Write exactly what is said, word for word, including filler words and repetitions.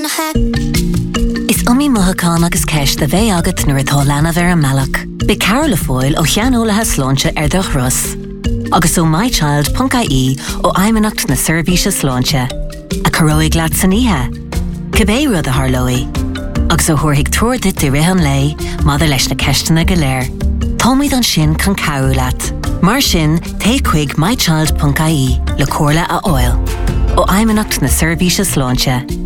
Is umí muthachán agus ceist a bheith agat nuair atá leanamh ar an mbealach. Be Carol le fóil ó cheanolaithe sláinte ar do Rus. Agus ó mychild dot I E ó aimimanacht na seirbhíse sláinte. A choróigh leat san ihe. Cibé rud a tharlóí. Agus ó thuairthaigh tuairdit i rithean lei, maidir leis na ceistena go léir. Táimid an sin chun cabhú leat. Mar sin, té chuig mychild dot I E le comhairle a fháil. Ó aimimanacht na seirbhíse sláinte.